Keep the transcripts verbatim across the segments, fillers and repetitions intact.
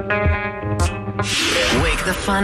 Wake the fun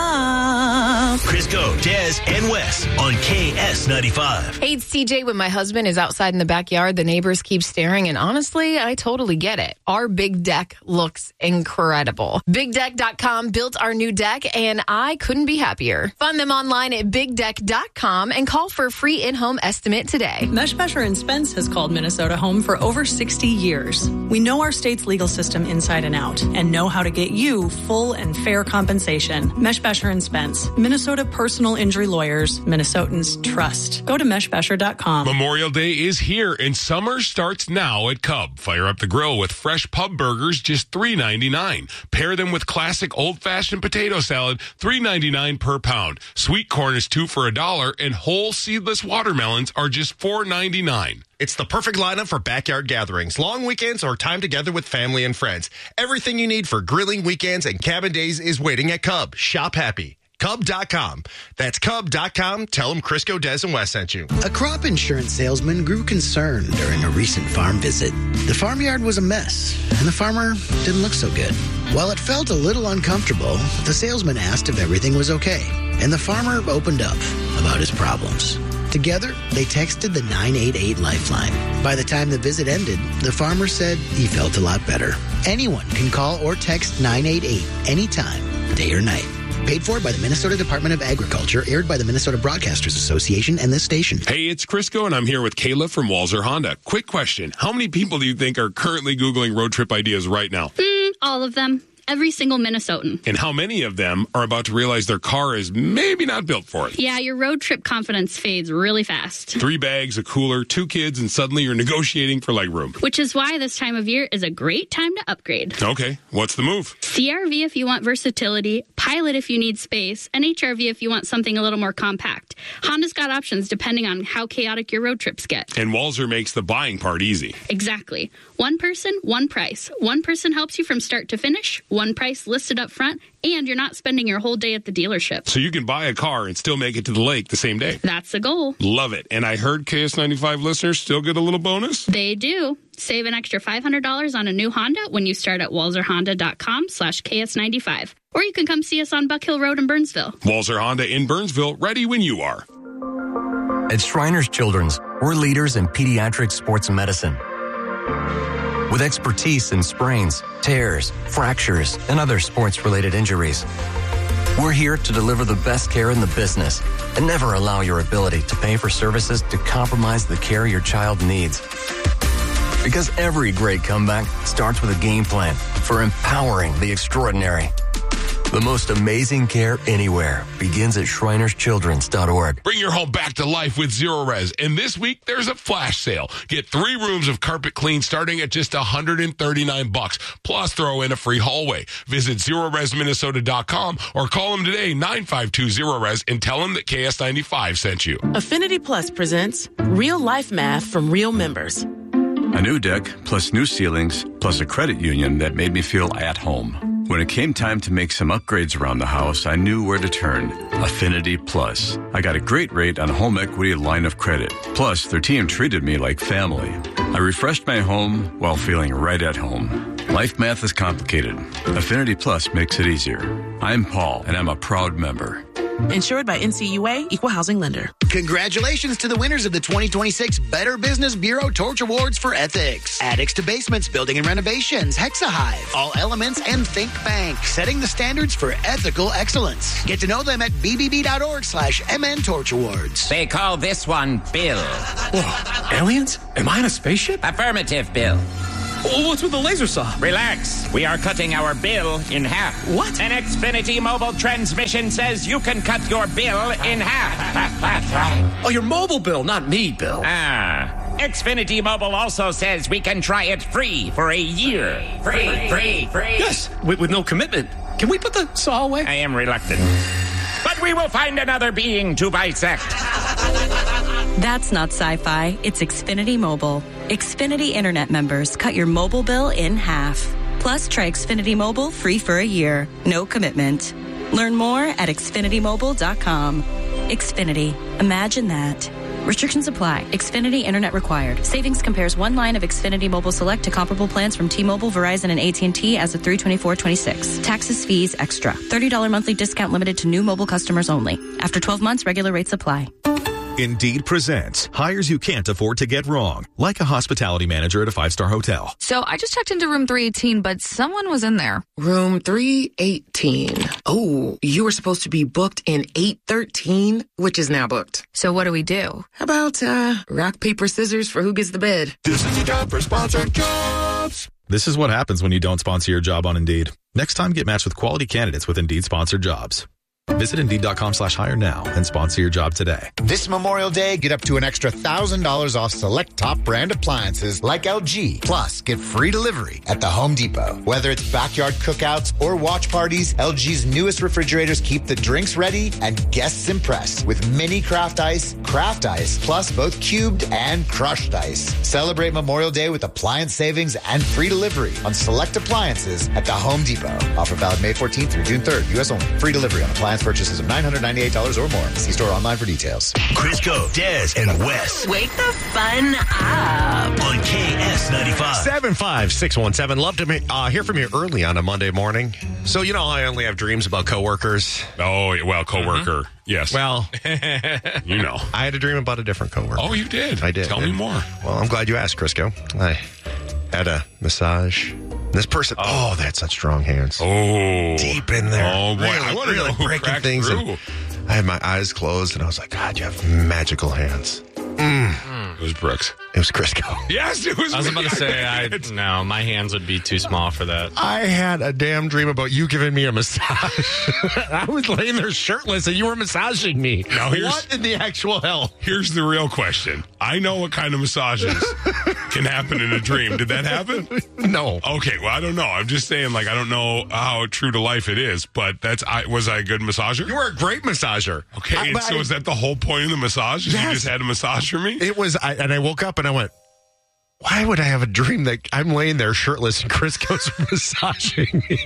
up. Crisco, Des, and Wes on K S ninety-five. Hey, it's T J. When my husband is outside in the backyard, the neighbors keep staring, and honestly, I totally get it. Our big deck looks incredible. Big Deck dot com built our new deck, and I couldn't be happier. Find them online at Big Deck dot com and call for a free in-home estimate today. Meshbesher and Spence has called Minnesota home for over sixty years. We know our state's legal system inside and out and know how to get you full and fair compensation. Meshbesher and Spence, Minnesota personal injury lawyers, Minnesotans trust. Go to Meshbesher dot com. Memorial Day is here and summer starts now at Cub. Fire up the grill with fresh pub burgers, just three ninety-nine. Pair them with classic old-fashioned potato salad, three ninety-nine per pound. Sweet corn is two for a dollar, and whole seedless watermelons are just four ninety-nine. It's the perfect lineup for backyard gatherings, long weekends, or time together with family and friends. Everything you need for grilling weekends and cabin days is waiting at Cub. Shop happy. Cub dot com. That's Cub dot com. Tell them Crisco, Des, and Wes sent you. A crop insurance salesman grew concerned during a recent farm visit. The farmyard was a mess, and the farmer didn't look so good. While it felt a little uncomfortable, the salesman asked if everything was okay, and the farmer opened up about his problems. Together, they texted the nine eight eight Lifeline. By the time the visit ended, the farmer said he felt a lot better. Anyone can call or text nine eight eight anytime, day or night. Paid for by the Minnesota Department of Agriculture, aired by the Minnesota Broadcasters Association and this station. Hey, it's Crisco, and I'm here with Kayla from Walzer Honda. Quick question. How many people do you think are currently Googling road trip ideas right now? Mm, all of them. Every single Minnesotan. And how many of them are about to realize their car is maybe not built for it? Yeah, your road trip confidence fades really fast. Three bags, a cooler, two kids, and suddenly you're negotiating for legroom. Which is why this time of year is a great time to upgrade. Okay, what's the move? C R V if you want versatility, Pilot if you need space, and H R V if you want something a little more compact. Honda's got options depending on how chaotic your road trips get. And Walzer makes the buying part easy. Exactly. One person, one price. One person helps you from start to finish, one price listed up front, and you're not spending your whole day at the dealership. So you can buy a car and still make it to the lake the same day. That's the goal. Love it. And I heard K S ninety-five listeners still get a little bonus? They do. Save an extra five hundred dollars on a new Honda when you start at Walzer Honda dot com slash K S ninety-five. Or you can come see us on Buck Hill Road in Burnsville. Walzer Honda in Burnsville, ready when you are. At Shriners Children's, we're leaders in pediatric sports medicine. With expertise in sprains, tears, fractures, and other sports-related injuries. We're here to deliver the best care in the business and never allow your ability to pay for services to compromise the care your child needs. Because every great comeback starts with a game plan for empowering the extraordinary. The most amazing care anywhere begins at Shriners Children's dot org. Bring your home back to life with Zero Res. And this week, there's a flash sale. Get three rooms of carpet clean starting at just one hundred thirty-nine bucks. Plus, throw in a free hallway. Visit Zero Res Minnesota dot com or call them today, nine five two zero res, and tell them that K S ninety-five sent you. Affinity Plus presents Real Life Math from Real Members. A new deck, plus new ceilings, plus a credit union that made me feel at home. When it came time to make some upgrades around the house, I knew where to turn. Affinity Plus. I got a great rate on a home equity line of credit. Plus, their team treated me like family. I refreshed my home while feeling right at home. Life math is complicated. Affinity Plus makes it easier. I'm Paul, and I'm a proud member. Insured by N C U A, Equal Housing Lender. Congratulations to the winners of the twenty twenty-six Better Business Bureau Torch Awards for Ethics. Attics to Basements, Building and Renovations, Hexahive, All Elements, and Think Bank, setting the standards for ethical excellence. Get to know them at B B B dot org slash M N Torch Awards. They call this one Bill. Whoa, aliens? Am I in a spaceship? Affirmative, Bill. What's with the laser saw? Relax. We are cutting our bill in half. What? An Xfinity mobile transmission says you can cut your bill in half. Oh, your mobile bill, not me, Bill. Ah. Xfinity Mobile also says we can try it free for a year. Free, free, free. Yes, with, with no commitment. Can we put the saw away? I am reluctant. But we will find another being to bisect. That's not sci-fi. It's Xfinity Mobile. Xfinity Internet members cut your mobile bill in half. Plus, try Xfinity Mobile free for a year. No commitment. Learn more at Xfinity Mobile dot com. Xfinity. Imagine that. Restrictions apply. Xfinity Internet required. Savings compares one line of Xfinity Mobile Select to comparable plans from T-Mobile, Verizon, and A T and T as of three twenty-four twenty-six. Taxes, fees, extra. thirty dollars monthly discount limited to new mobile customers only. After twelve months, regular rates apply. Indeed presents hires you can't afford to get wrong, like a hospitality manager at a five-star hotel. So I just checked into room three eighteen, but someone was in there. Room three eighteen. Oh, you were supposed to be booked in eight thirteen, which is now booked. So what do we do? How about uh, rock, paper, scissors for who gets the bed? This is the job for sponsored jobs. This is what happens when you don't sponsor your job on Indeed. Next time, get matched with quality candidates with Indeed sponsored jobs. Visit Indeed.com slash hire now and sponsor your job today. This Memorial Day, get up to an extra one thousand dollars off select top brand appliances like L G. Plus, get free delivery at the Home Depot. Whether it's backyard cookouts or watch parties, L G's newest refrigerators keep the drinks ready and guests impressed with mini craft ice, craft ice, plus both cubed and crushed ice. Celebrate Memorial Day with appliance savings and free delivery on select appliances at the Home Depot. Offer valid May fourteenth through June third. U S only. Free delivery on appliance purchases of nine hundred ninety-eight dollars or more. See store online for details. Crisco, Des, and Wes. Wake the fun up. On K S ninety-five. seven five six one seven. Love to uh, hear from you early on a Monday morning. So, you know, I only have dreams about coworkers. Oh, well, coworker. Mm-hmm. Yes. Well, you know. I had a dream about a different coworker. Oh, you did? I did. Tell and, me more. Well, I'm glad you asked, Crisco. I had a massage. This person, oh, oh they had such strong hands. Oh. Deep in there. Oh, boy. Really, I want to really know who breaking cracked things. through. I had my eyes closed, and I was like, God, you have magical hands. Mm. It was Brooks. It was Crisco. Yes, it was I was me. about to say, I no, my hands would be too small for that. I had a damn dream about you giving me a massage. I was laying there shirtless, and you were massaging me. Now here's, what in the actual hell? Here's the real question. I know what kind of massages can happen in a dream. Did that happen? No. Okay, well, I don't know. I'm just saying, like, I don't know how true to life it is, but that's, I was I a good massager? You were a great massager. Okay, I, and so I, is that the whole point of the massage? Is yes. You just had a massage for me? It was, I, and I woke up and I went, why would I have a dream that I'm laying there shirtless and Crisco's massaging me?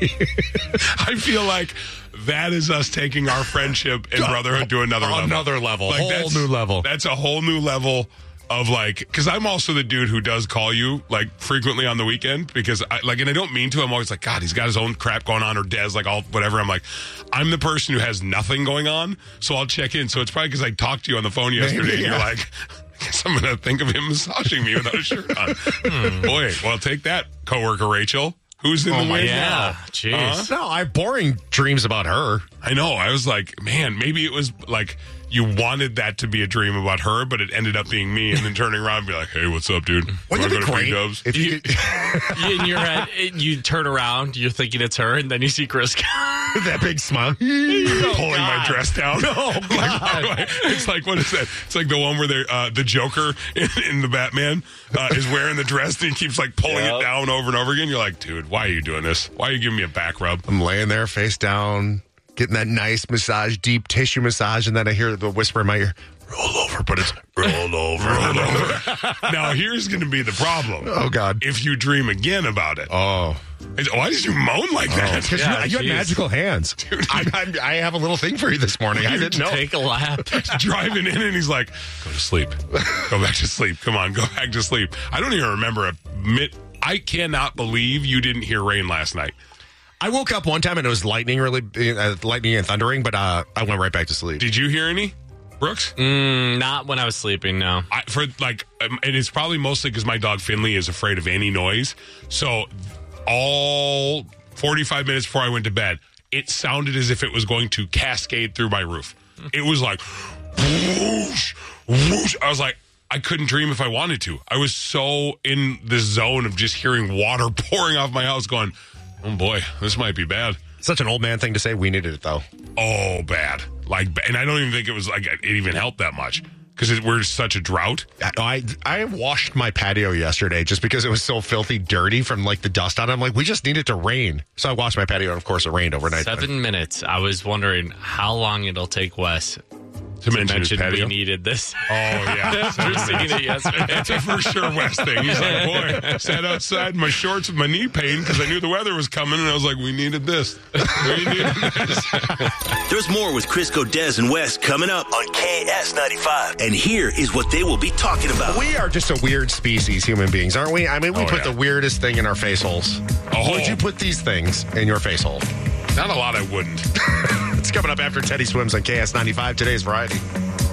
I feel like that is us taking our friendship and brotherhood to another level. Another level. Like whole new level. That's a whole new level of like, because I'm also the dude who does call you like frequently on the weekend because I like, and I don't mean to. I'm always like, God, he's got his own crap going on, or Des, like all whatever. I'm like, I'm the person who has nothing going on, so I'll check in. So it's probably because I talked to you on the phone yesterday, Maybe, and yeah. you're like, I guess I'm going to think of him massaging me without a shirt on. hmm. Boy, well, take that, coworker Rachel. Who's in oh the my way yeah. now? Jeez. Uh-huh. No, I have boring dreams about her. I know. I was like, man, maybe it was like you wanted that to be a dream about her, but it ended up being me, and then turning around and be like, hey, what's up, dude? Wouldn't it be great Dubs? if you, you in your head, you turn around, you're thinking it's her, and then you see Crisco. that big smile. Oh, pulling God. my dress down. Oh, God. like, it's like, what is that? It's like the one where they, uh, the Joker in, in the Batman uh, is wearing the dress, and he keeps like pulling yep. it down over and over again. You're like, dude, why are you doing this? Why are you giving me a back rub? I'm laying there face down, getting that nice massage, deep tissue massage, and then I hear the whisper in my ear, roll over, but it's roll over, roll over. Now, here's going to be the problem. Oh, God. If you dream again about it. Oh. Why did you moan like that? Because oh, yeah, you, you had magical hands. Dude, I, I, I have a little thing for you this morning. I didn't know. Take a lap. Driving in, and he's like, go to sleep. Go back to sleep. Come on, go back to sleep. I don't even remember a minute. I cannot believe you didn't hear rain last night. I woke up one time and it was lightning, really uh, lightning and thundering, but uh, I went right back to sleep. Did you hear any, Brooks? Mm, not when I was sleeping. No. I, for like, um, and it's probably mostly because my dog Finley is afraid of any noise. So all forty-five minutes before I went to bed, it sounded as if it was going to cascade through my roof. It was like whoosh, whoosh. I was like, I couldn't dream if I wanted to. I was so in the zone of just hearing water pouring off my house, going, oh boy, this might be bad. Such an old man thing to say. We needed it though. Oh, bad. Like, and I don't even think it was like it even helped that much because we're such a drought. I I washed my patio yesterday just because it was so filthy dirty from like the dust on it. I'm like, we just need it to rain. So I washed my patio, and of course it rained overnight. Seven minutes. I was wondering how long it'll take Wes To mention his mentioned patio. we needed this. Oh, yeah. We were singing it yesterday. That's a for sure West thing. He's like, boy, sat outside in my shorts with my knee pain because I knew the weather was coming, and I was like, we needed this. We needed this. There's more with Crisco, Des, and Wes coming up on K S ninety-five. And here is what they will be talking about. We are just a weird species, human beings, aren't we? I mean, we Oh, put yeah. the weirdest thing in our face holes. Oh. Would you put these things in your face hole? Not a lot I wouldn't. It's coming up after Teddy Swims on K S ninety-five. Today's Variety.